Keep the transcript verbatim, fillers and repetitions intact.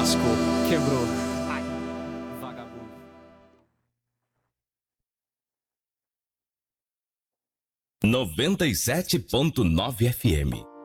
lascou, quebrou. Ai, vagabundo. noventa e sete ponto nove F M.